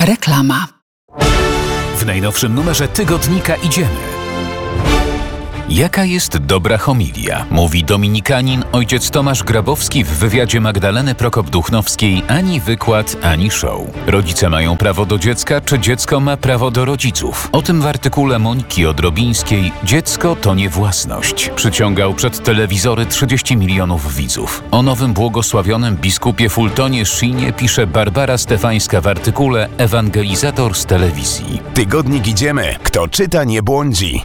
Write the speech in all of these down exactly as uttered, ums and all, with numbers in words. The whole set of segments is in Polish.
Reklama. W najnowszym numerze tygodnika Idziemy. Jaka jest dobra homilia? Mówi dominikanin ojciec Tomasz Grabowski w wywiadzie Magdaleny Prokop-Duchnowskiej. Ani wykład, ani show. Rodzice mają prawo do dziecka, czy dziecko ma prawo do rodziców? O tym w artykule Moniki Odrobińskiej "Dziecko to nie własność" przyciągał przed telewizory trzydzieści milionów widzów. O nowym błogosławionym biskupie Fultonie Szynie pisze Barbara Stefańska w artykule Ewangelizator z telewizji. Tygodnik Idziemy. Kto czyta, nie błądzi.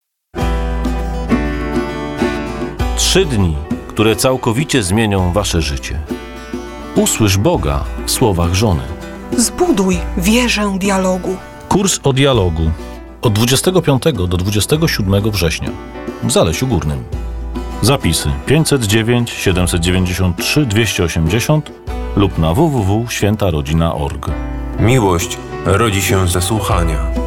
Trzy dni, które całkowicie zmienią wasze życie. Usłysz Boga w słowach żony. Zbuduj wieżę dialogu. Kurs o dialogu od dwudziestego piątego do dwudziestego siódmego września w Zalesiu Górnym. Zapisy pięćset dziewięć siedemset dziewięćdziesiąt trzy dwieście osiemdziesiąt lub na w w w kropka święta rodzina kropka org. Miłość rodzi się ze słuchania.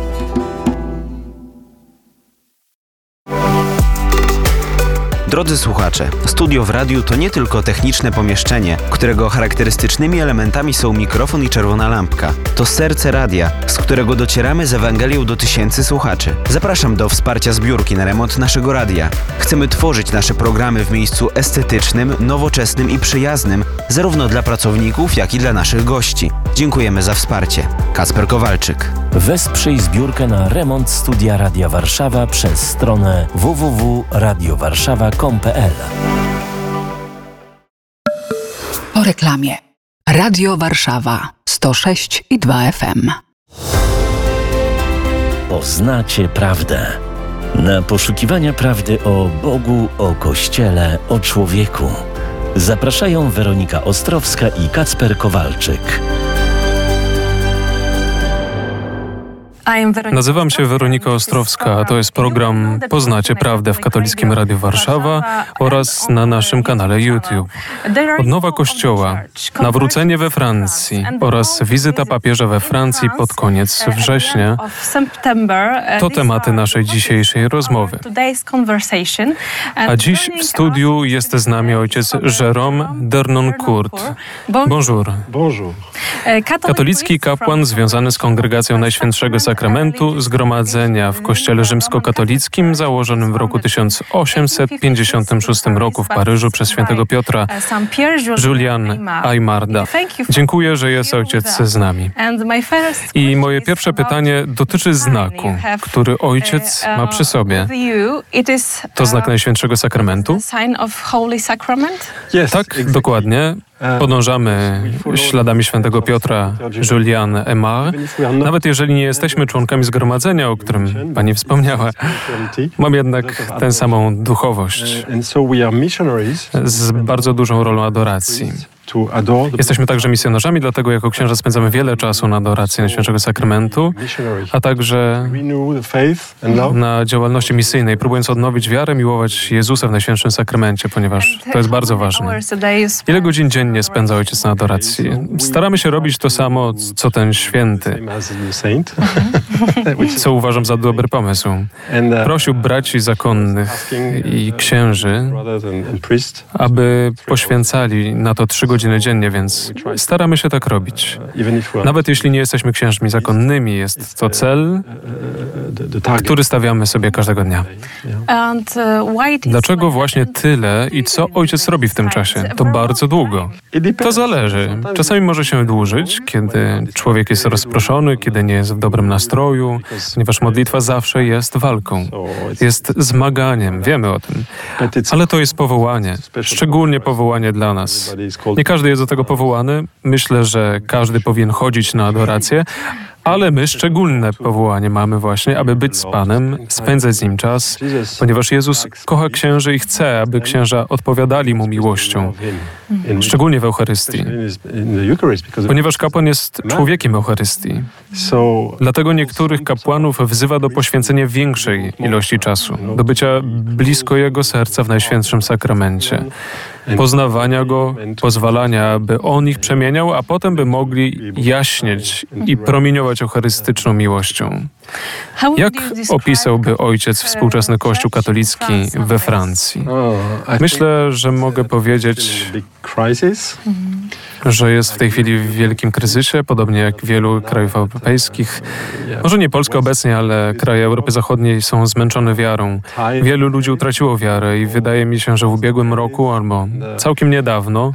Drodzy słuchacze, studio w radiu to nie tylko techniczne pomieszczenie, którego charakterystycznymi elementami są mikrofon i czerwona lampka. To serce radia, z którego docieramy z Ewangelią do tysięcy słuchaczy. Zapraszam do wsparcia zbiórki na remont naszego radia. Chcemy tworzyć nasze programy w miejscu estetycznym, nowoczesnym i przyjaznym, zarówno dla pracowników, jak i dla naszych gości. Dziękujemy za wsparcie. Kacper Kowalczyk. Wesprzyj zbiórkę na remont studia Radia Warszawa przez stronę w w w kropka radio warszawa kropka com kropka p l. Po reklamie. Radio Warszawa sto sześć i dwa F M. Poznacie prawdę. Na poszukiwania prawdy o Bogu, o Kościele, o człowieku zapraszają Weronika Ostrowska i Kacper Kowalczyk. Nazywam się Weronika Ostrowska, a to jest program Poznacie Prawdę w Katolickim Radiu Warszawa oraz na naszym kanale YouTube. Odnowa Kościoła, nawrócenie we Francji oraz wizyta papieża we Francji pod koniec września to tematy naszej dzisiejszej rozmowy. A dziś w studiu jest z nami ojciec Jérôme Dernoncourt. Bonjour. Bonjour. Katolicki kapłan związany z Kongregacją Najświętszego Sakramentu Zgromadzenia w Kościele Rzymskokatolickim założonym w roku tysiąc osiemset pięćdziesiątym szóstym roku w Paryżu przez świętego Piotra Julian Aymarda. Dziękuję, że jest ojciec z nami. I moje pierwsze pytanie dotyczy znaku, który ojciec ma przy sobie. To znak Najświętszego Sakramentu? Tak, dokładnie. Podążamy śladami świętego Piotra Julian Aymar. Nawet jeżeli nie jesteśmy członkami zgromadzenia, o którym pani wspomniała, mam jednak tę samą duchowość z bardzo dużą rolą adoracji. Jesteśmy także misjonarzami, dlatego jako księża spędzamy wiele czasu na adoracji Najświętszego Sakramentu, a także na działalności misyjnej, próbując odnowić wiarę, miłować Jezusa w Najświętszym Sakramencie, ponieważ to jest bardzo ważne. Ile godzin dziennie spędza ojciec na adoracji? Staramy się robić to samo, co ten święty, co uważam za dobry pomysł. Prosił braci zakonnych i księży, aby poświęcali na to trzy godziny dziennie, więc staramy się tak robić. Nawet jeśli nie jesteśmy księżmi zakonnymi, jest to cel, który stawiamy sobie każdego dnia. Dlaczego właśnie tyle i co ojciec robi w tym czasie? To bardzo długo. To zależy. Czasami może się dłużyć, kiedy człowiek jest rozproszony, kiedy nie jest w dobrym nastroju, ponieważ modlitwa zawsze jest walką. Jest zmaganiem, wiemy o tym. Ale to jest powołanie, szczególnie powołanie dla nas. Nie każdy jest do tego powołany. Myślę, że każdy powinien chodzić na adorację, ale my szczególne powołanie mamy właśnie, aby być z Panem, spędzać z Nim czas, ponieważ Jezus kocha księży i chce, aby księża odpowiadali Mu miłością, szczególnie w Eucharystii, ponieważ kapłan jest człowiekiem Eucharystii. Dlatego niektórych kapłanów wzywa do poświęcenia większej ilości czasu, do bycia blisko Jego serca w Najświętszym Sakramencie, poznawania Go, pozwalania, aby On ich przemieniał, a potem by mogli jaśnieć i promieniować eucharystyczną miłością. Jak opisałby ojciec współczesny Kościół katolicki we Francji? Myślę, że mogę powiedzieć, że jest w tej chwili w wielkim kryzysie, podobnie jak wielu krajów europejskich. Może nie Polska obecnie, ale kraje Europy Zachodniej są zmęczone wiarą. Wielu ludzi utraciło wiarę i wydaje mi się, że w ubiegłym roku albo całkiem niedawno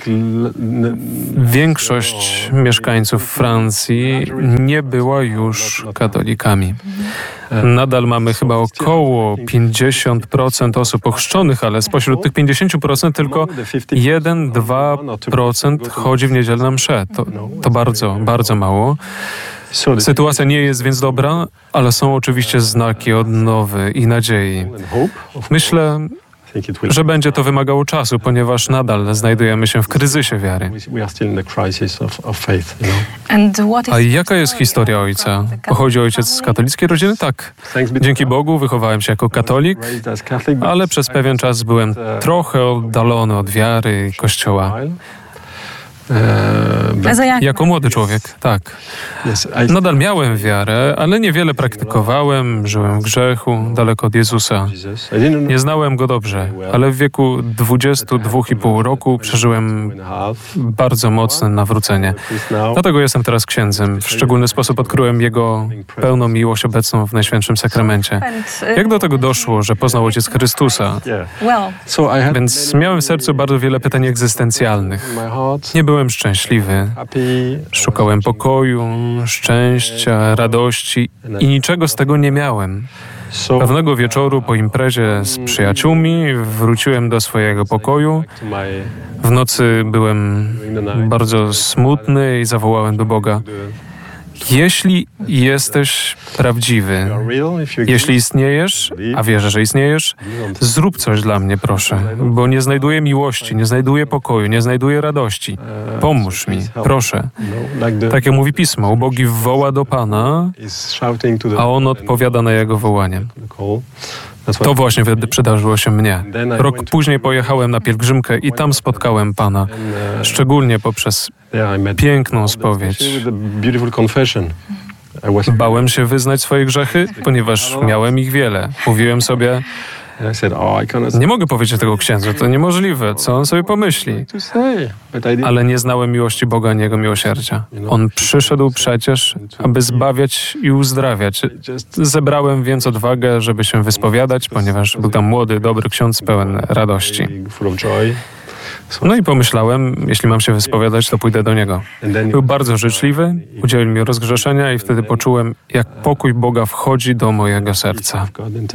większość mieszkańców Francji nie była już katolikami. Nadal mamy chyba około pięćdziesiąt procent osób ochrzczonych, ale spośród tych pięćdziesiąt procent tylko jeden do dwóch procent chodzi w niedzielne msze. To, to bardzo, bardzo mało. Sytuacja nie jest więc dobra, ale są oczywiście znaki odnowy i nadziei. Myślę, że będzie to wymagało czasu, ponieważ nadal znajdujemy się w kryzysie wiary. A jaka jest historia ojca? Pochodzi ojciec z katolickiej rodziny? Tak. Dzięki Bogu wychowałem się jako katolik, ale przez pewien czas byłem trochę oddalony od wiary i Kościoła. Jako młody człowiek, tak. Nadal miałem wiarę, ale niewiele praktykowałem, żyłem w grzechu, daleko od Jezusa. Nie znałem Go dobrze, ale w wieku dwudziestu dwóch i pół roku przeżyłem bardzo mocne nawrócenie. Dlatego jestem teraz księdzem. W szczególny sposób odkryłem Jego pełną miłość obecną w Najświętszym Sakramencie. Jak do tego doszło, że poznał Ojciec Chrystusa? Więc miałem w sercu bardzo wiele pytań egzystencjalnych. Nie byłem szczęśliwy. Szukałem pokoju, szczęścia, radości i niczego z tego nie miałem. Pewnego wieczoru po imprezie z przyjaciółmi wróciłem do swojego pokoju. W nocy byłem bardzo smutny i zawołałem do Boga: jeśli jesteś prawdziwy, jeśli istniejesz, a wierzę, że istniejesz, zrób coś dla mnie, proszę, bo nie znajduję miłości, nie znajduję pokoju, nie znajduję radości. Pomóż mi, proszę. Tak jak mówi Pismo, ubogi woła do Pana, a On odpowiada na jego wołanie. To właśnie wtedy przydarzyło się mnie. Rok później pojechałem na pielgrzymkę i tam spotkałem Pana, szczególnie poprzez piękną spowiedź. Bałem się wyznać swoje grzechy, ponieważ miałem ich wiele. Mówiłem sobie: nie mogę powiedzieć tego księdzu, to niemożliwe, co on sobie pomyśli. Ale nie znałem miłości Boga ani Jego miłosierdzia. On przyszedł przecież, aby zbawiać i uzdrawiać. Zebrałem więc odwagę, żeby się wyspowiadać, ponieważ był tam młody, dobry ksiądz pełen radości. No i pomyślałem, jeśli mam się wyspowiadać, to pójdę do niego. Był bardzo życzliwy, udzielił mi rozgrzeszenia i wtedy poczułem, jak pokój Boga wchodzi do mojego serca.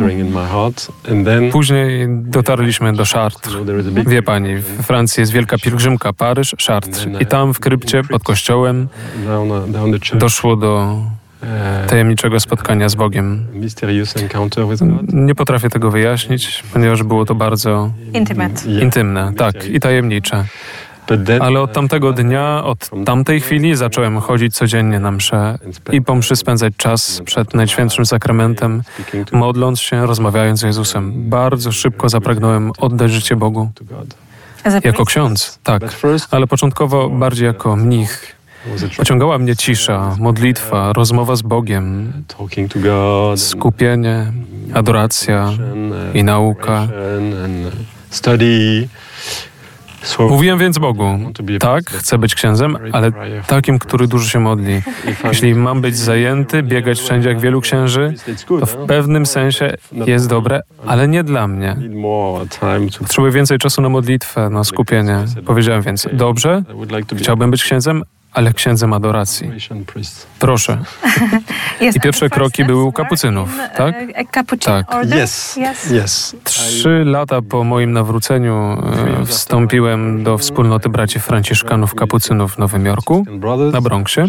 Później dotarliśmy do Chartres. Wie pani, w Francji jest wielka pielgrzymka, Paryż, Chartres. I tam w krypcie pod kościołem doszło do tajemniczego spotkania z Bogiem. Nie potrafię tego wyjaśnić, ponieważ było to bardzo intymne, tak, i tajemnicze. Ale od tamtego dnia, od tamtej chwili zacząłem chodzić codziennie na mszę i po mszy spędzać czas przed Najświętszym Sakramentem, modląc się, rozmawiając z Jezusem. Bardzo szybko zapragnąłem oddać życie Bogu. Jako ksiądz, tak, ale początkowo bardziej jako mnich. Pociągała mnie cisza, modlitwa, rozmowa z Bogiem, skupienie, adoracja i nauka. Mówiłem więc Bogu: tak, chcę być księdzem, ale takim, który dużo się modli. Jeśli mam być zajęty, biegać wszędzie jak wielu księży, to w pewnym sensie jest dobre, ale nie dla mnie. Potrzebuję więcej czasu na modlitwę, na skupienie. Powiedziałem więc: dobrze, chciałbym być księdzem, ale księdzem adoracji. Proszę. I pierwsze kroki były u kapucynów, tak? Tak. Trzy lata po moim nawróceniu e, wstąpiłem do wspólnoty braci franciszkanów kapucynów w Nowym Jorku, na Bronxie.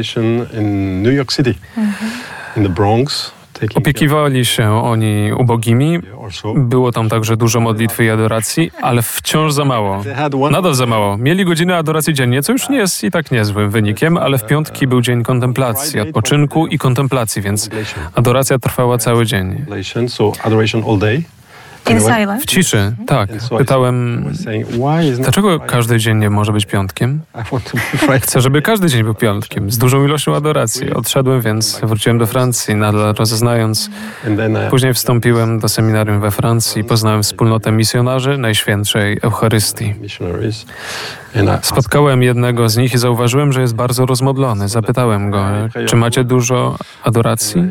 Opiekiwali się oni ubogimi. Było tam także dużo modlitwy i adoracji, ale wciąż za mało. Nadal za mało. Mieli godzinę adoracji dziennie, co już nie jest i tak niezłym wynikiem, ale w piątki był dzień kontemplacji, odpoczynku i kontemplacji, więc adoracja trwała cały dzień. W ciszy, tak. Pytałem, dlaczego każdy dzień nie może być piątkiem? Chcę, żeby każdy dzień był piątkiem, z dużą ilością adoracji. Odszedłem więc, wróciłem do Francji, nadal rozeznając. Później wstąpiłem do seminarium we Francji i poznałem wspólnotę misjonarzy Najświętszej Eucharystii. Spotkałem jednego z nich i zauważyłem, że jest bardzo rozmodlony. Zapytałem go, czy macie dużo adoracji?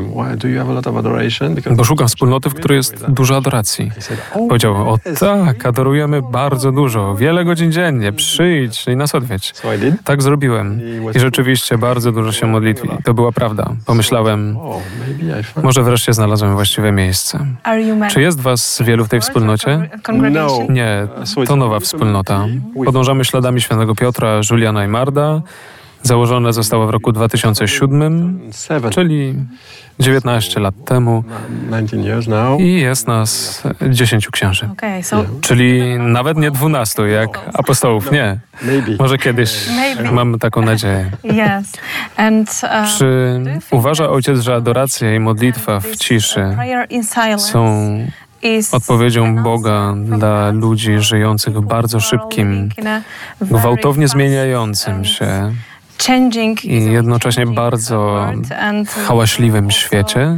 Bo szukam wspólnoty, w której jest dużo adoracji. Powiedział, o tak, adorujemy bardzo dużo, wiele godzin dziennie, przyjdź i nas odwiedź. Tak zrobiłem i rzeczywiście bardzo dużo się modlitwi. To była prawda. Pomyślałem, może wreszcie znalazłem właściwe miejsce. Czy jest was wielu w tej wspólnocie? Nie, to nowa wspólnota. Podążamy śladami świętego Piotra, Juliana i Marda. Założone zostało w roku dwa tysiące siódmym, czyli dziewiętnaście lat temu. I jest nas dziesięciu księży. Czyli nawet nie dwunastu, jak apostołów, nie. Może kiedyś, mam taką nadzieję. Czy uważa ojciec, że adoracja i modlitwa w ciszy są odpowiedzią Boga dla ludzi żyjących w bardzo szybkim, gwałtownie zmieniającym się i jednocześnie bardzo hałaśliwym świecie?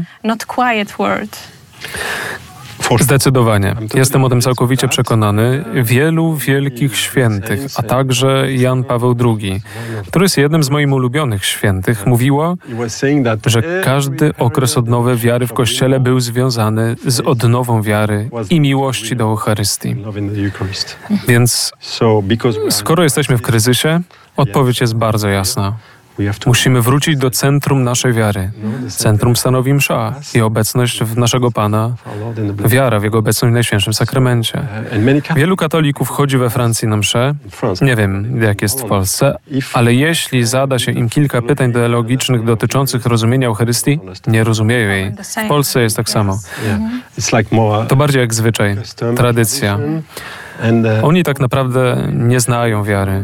Zdecydowanie. Jestem o tym całkowicie przekonany. Wielu wielkich świętych, a także Jan Paweł drugi, który jest jednym z moich ulubionych świętych, mówiło, że każdy okres odnowy wiary w Kościele był związany z odnową wiary i miłości do Eucharystii. Więc skoro jesteśmy w kryzysie, odpowiedź jest bardzo jasna. Musimy wrócić do centrum naszej wiary. Centrum stanowi msza i obecność w naszego Pana, wiara w Jego obecność w Najświętszym Sakramencie. Wielu katolików chodzi we Francji na mszę. Nie wiem, jak jest w Polsce, ale jeśli zada się im kilka pytań teologicznych dotyczących rozumienia Eucharystii, nie rozumieją jej. W Polsce jest tak samo. To bardziej jak zwyczaj, tradycja. Oni tak naprawdę nie znają wiary.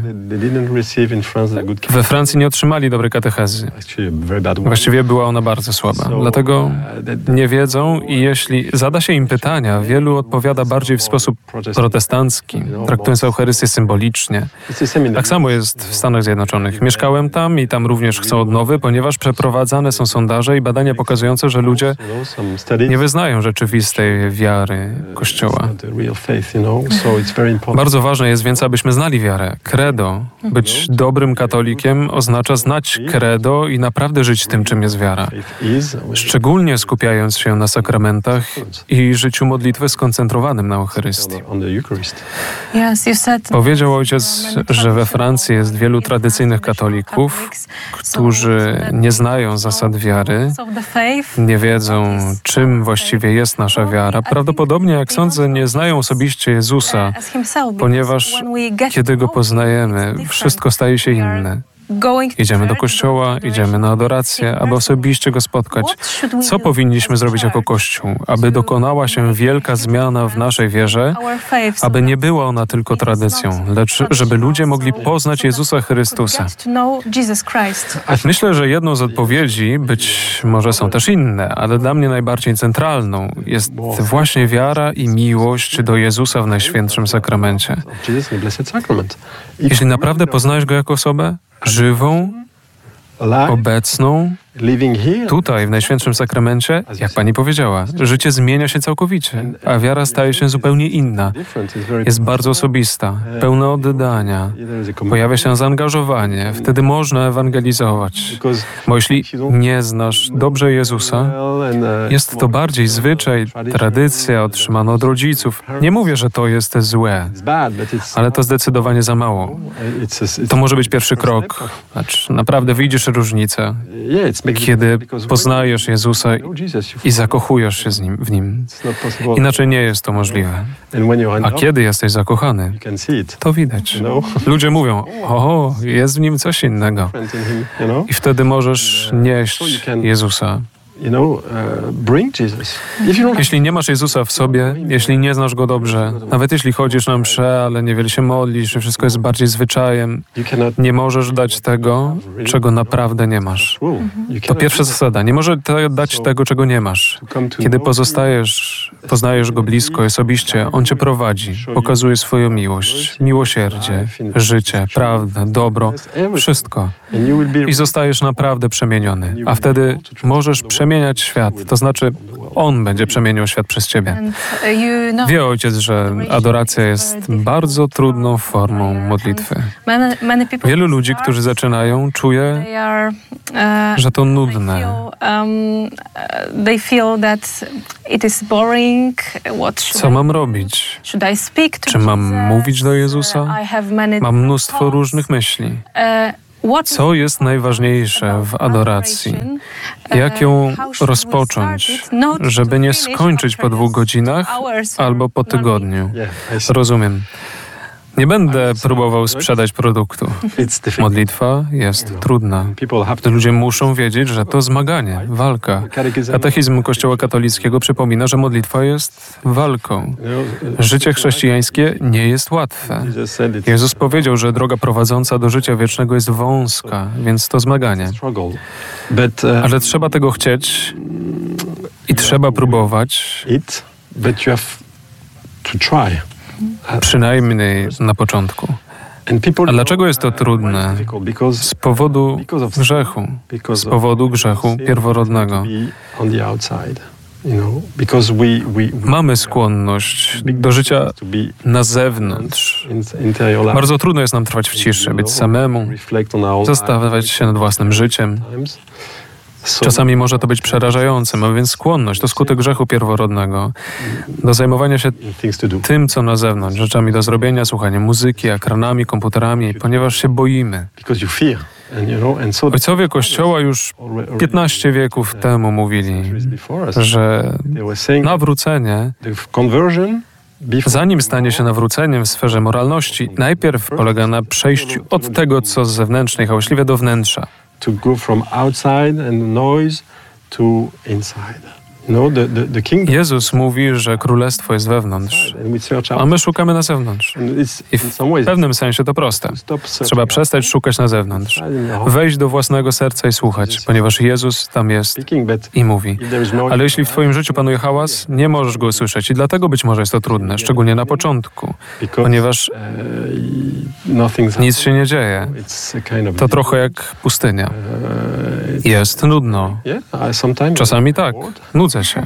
We Francji nie otrzymali dobrej katechezy. Właściwie była ona bardzo słaba. Dlatego nie wiedzą i jeśli zada się im pytania, wielu odpowiada bardziej w sposób protestancki, traktując Eucharystię symbolicznie. Tak samo jest w Stanach Zjednoczonych. Mieszkałem tam i tam również chcą odnowy, ponieważ przeprowadzane są sondaże i badania pokazujące, że ludzie nie wyznają rzeczywistej wiary Kościoła. Bardzo ważne jest więc, abyśmy znali wiarę. Credo. Być dobrym katolikiem oznacza znać credo i naprawdę żyć tym, czym jest wiara. Szczególnie skupiając się na sakramentach i życiu modlitwy skoncentrowanym na Eucharystii. Powiedział ojciec, że we Francji jest wielu tradycyjnych katolików, którzy nie znają zasad wiary, nie wiedzą, czym właściwie jest nasza wiara. Prawdopodobnie, jak sądzę, nie znają osobiście Jezusa, ponieważ kiedy Go poznajemy, wszystko staje się inne. Idziemy do kościoła, idziemy na adorację, aby osobiście Go spotkać. Co powinniśmy zrobić jako Kościół, aby dokonała się wielka zmiana w naszej wierze, aby nie była ona tylko tradycją, lecz żeby ludzie mogli poznać Jezusa Chrystusa? Myślę, że jedną z odpowiedzi, być może są też inne, ale dla mnie najbardziej centralną jest właśnie wiara i miłość do Jezusa w Najświętszym Sakramencie. Jeśli naprawdę poznajesz Go jako osobę, żywą, obecną, tutaj w Najświętszym Sakramencie, jak Pani powiedziała, życie zmienia się całkowicie, a wiara staje się zupełnie inna. Jest bardzo osobista, pełna oddania, pojawia się zaangażowanie, wtedy można ewangelizować. Bo jeśli nie znasz dobrze Jezusa, jest to bardziej zwyczaj, tradycja otrzymana od rodziców. Nie mówię, że to jest złe, ale to zdecydowanie za mało. To może być pierwszy krok, lecz naprawdę widzisz różnicę, kiedy poznajesz Jezusa i zakochujesz się z nim, w Nim. Inaczej nie jest to możliwe. A kiedy jesteś zakochany, to widać. Ludzie mówią, o, jest w Nim coś innego. I wtedy możesz nieść Jezusa Jeśli nie masz Jezusa w sobie, jeśli nie znasz Go dobrze, nawet jeśli chodzisz na msze, ale niewiele się modlisz, że wszystko jest bardziej zwyczajem, nie możesz dać tego, czego naprawdę nie masz. To pierwsza zasada. Nie możesz te- dać tego, czego nie masz. Kiedy pozostajesz, poznajesz Go blisko, osobiście, On cię prowadzi, pokazuje swoją miłość, miłosierdzie, życie, prawdę, dobro, wszystko. I zostajesz naprawdę przemieniony. A wtedy możesz przemieniać świat. To znaczy, On będzie przemieniał świat przez ciebie. Wie Ojciec, że adoracja jest bardzo trudną formą modlitwy. Wielu ludzi, którzy zaczynają, czuje, że to nudne. Co mam robić? Czy mam mówić do Jezusa? Mam mnóstwo różnych myśli. Co jest najważniejsze w adoracji? Jak ją rozpocząć, żeby nie skończyć po dwóch godzinach albo po tygodniu? Rozumiem. Nie będę próbował sprzedać produktu. Modlitwa jest trudna. Ludzie muszą wiedzieć, że to zmaganie, walka. Katechizm Kościoła katolickiego przypomina, że modlitwa jest walką. Życie chrześcijańskie nie jest łatwe. Jezus powiedział, że droga prowadząca do życia wiecznego jest wąska, więc to zmaganie. Ale trzeba tego chcieć i trzeba próbować. Przynajmniej na początku. A dlaczego jest to trudne? Z powodu grzechu. Z powodu grzechu pierworodnego. Mamy skłonność do życia na zewnątrz. Bardzo trudno jest nam trwać w ciszy, być samemu, zastanawiać się nad własnym życiem. Czasami może to być przerażające, mamy więc skłonność, to skutek grzechu pierworodnego, do zajmowania się tym, co na zewnątrz, rzeczami do zrobienia, słuchaniem muzyki, ekranami, komputerami, ponieważ się boimy. Ojcowie Kościoła już piętnaście wieków temu mówili, że nawrócenie, zanim stanie się nawróceniem w sferze moralności, najpierw polega na przejściu od tego, co z zewnętrznej, hałaśliwie do wnętrza. To go from outside and noise to inside. No, the, the, the kingdom. Jezus mówi, że królestwo jest wewnątrz, a my szukamy na zewnątrz. I w pewnym sensie to proste. Trzeba przestać szukać na zewnątrz, wejść do własnego serca i słuchać, ponieważ Jezus tam jest i mówi. Ale jeśli w twoim życiu panuje hałas, nie możesz go usłyszeć i dlatego być może jest to trudne, szczególnie na początku, ponieważ nic się nie dzieje. To trochę jak pustynia. Jest nudno. Czasami tak. Nudzę się.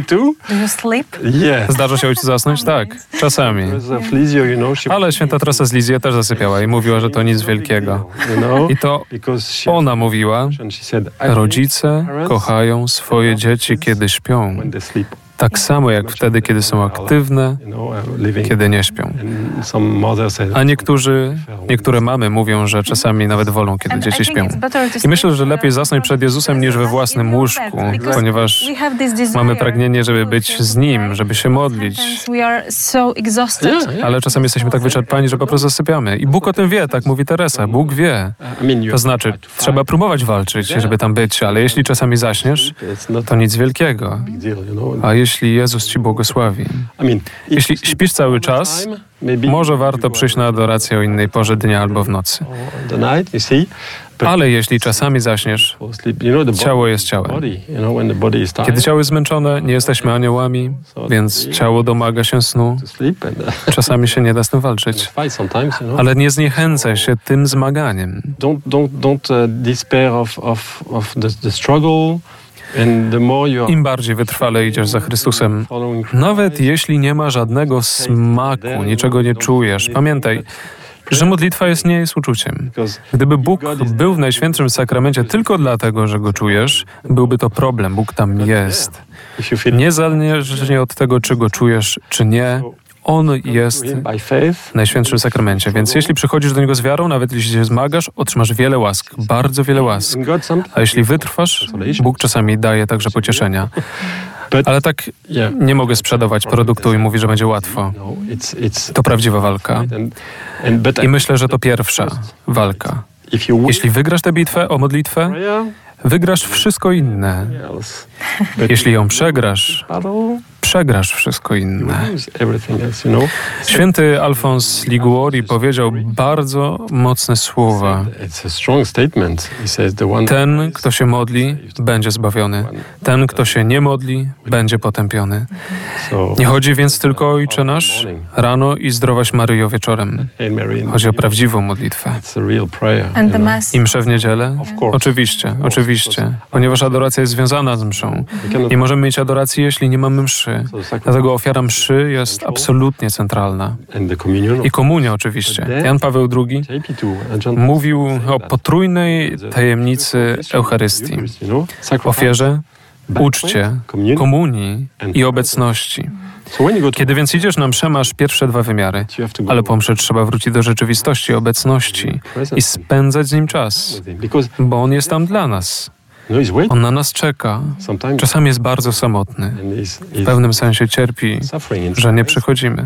Zdarza się ojcu zasnąć? Tak, czasami. Ale święta Teresa z Lizji też zasypiała i mówiła, że to nic wielkiego. I to ona mówiła, rodzice kochają swoje dzieci, kiedy śpią. Tak samo jak wtedy, kiedy są aktywne, kiedy nie śpią. A niektórzy, niektóre mamy mówią, że czasami nawet wolą, kiedy dzieci śpią. I myślę, że lepiej zasnąć przed Jezusem niż we własnym łóżku, ponieważ mamy pragnienie, żeby być z Nim, żeby się modlić. Ale czasami jesteśmy tak wyczerpani, że po prostu zasypiamy. I Bóg o tym wie, tak mówi Teresa. Bóg wie. To znaczy, trzeba próbować walczyć, żeby tam być, ale jeśli czasami zaśniesz, to nic wielkiego. A jeśli Jezus ci błogosławi. Jeśli śpisz cały czas, może warto przyjść na adorację o innej porze dnia albo w nocy. Ale jeśli czasami zaśniesz, ciało jest ciałem. Kiedy ciało jest zmęczone, nie jesteśmy aniołami, więc ciało domaga się snu. Czasami się nie da z tym walczyć. Ale nie zniechęcaj się tym zmaganiem. Im bardziej wytrwale idziesz za Chrystusem, nawet jeśli nie ma żadnego smaku, niczego nie czujesz, pamiętaj, że modlitwa jest nie jest uczuciem. Gdyby Bóg był w Najświętszym Sakramencie tylko dlatego, że Go czujesz, byłby to problem. Bóg tam jest. Niezależnie od tego, czy Go czujesz, czy nie, On jest w Najświętszym Sakramencie. Więc jeśli przychodzisz do Niego z wiarą, nawet jeśli się zmagasz, otrzymasz wiele łask, bardzo wiele łask. A jeśli wytrwasz, Bóg czasami daje także pocieszenia. Ale tak nie mogę sprzedawać produktu i mówić, że będzie łatwo. To prawdziwa walka. I myślę, że to pierwsza walka. Jeśli wygrasz tę bitwę o modlitwę, wygrasz wszystko inne. Jeśli ją przegrasz, przegrasz wszystko inne. Święty Alfons Liguori powiedział bardzo mocne słowa. Ten, kto się modli, będzie zbawiony. Ten, kto się nie modli, będzie potępiony. Nie chodzi więc tylko o Ojcze Nasz rano i Zdrowaś Maryjo wieczorem. Chodzi o prawdziwą modlitwę. I mszę w niedzielę? Oczywiście, oczywiście. Ponieważ adoracja jest związana z mszą. Nie możemy mieć adoracji, jeśli nie mamy mszy. Dlatego ofiara mszy jest absolutnie centralna. I komunia oczywiście. Jan Paweł drugi mówił o potrójnej tajemnicy Eucharystii. Ofierze, uczcie, komunii i obecności. Kiedy więc idziesz na mszę, masz pierwsze dwa wymiary, ale po mszy trzeba wrócić do rzeczywistości, obecności i spędzać z Nim czas, bo On jest tam dla nas. On na nas czeka. Czasami jest bardzo samotny. W pewnym sensie cierpi, że nie przychodzimy.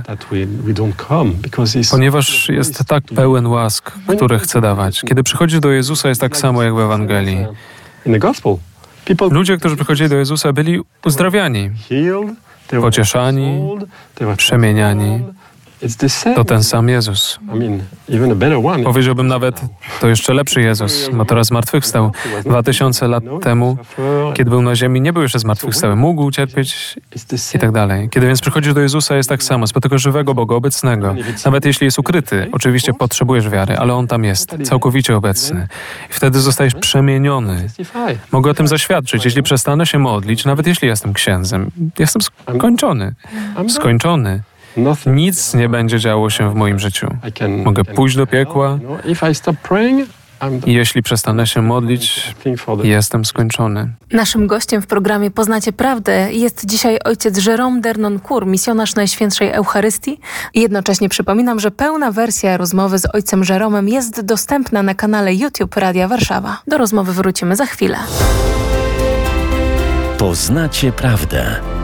Ponieważ jest tak pełen łask, które chce dawać. Kiedy przychodzisz do Jezusa, jest tak samo jak w Ewangelii. Ludzie, którzy przychodzili do Jezusa, byli uzdrawiani, pocieszani, przemieniani. To ten sam Jezus. Powiedziałbym nawet, to jeszcze lepszy Jezus, bo teraz zmartwychwstał. Dwa tysiące lat temu, kiedy był na ziemi, nie był jeszcze zmartwychwstały. Mógł cierpieć i tak dalej. Kiedy więc przychodzisz do Jezusa, jest tak samo. Spotykasz żywego Boga, obecnego. Nawet jeśli jest ukryty, oczywiście potrzebujesz wiary, ale On tam jest, całkowicie obecny. I wtedy zostajesz przemieniony. Mogę o tym zaświadczyć. Jeśli przestanę się modlić, nawet jeśli jestem księdzem, jestem skończony. Skończony. Nic nie będzie działo się w moim życiu. Mogę pójść do piekła i jeśli przestanę się modlić, jestem skończony. Naszym gościem w programie Poznacie Prawdę jest dzisiaj ojciec Jérôme d'Ernoncourt, misjonarz Najświętszej Eucharystii. I jednocześnie przypominam, że pełna wersja rozmowy z ojcem Jérômem jest dostępna na kanale YouTube Radia Warszawa. Do rozmowy wrócimy za chwilę. Poznacie Prawdę.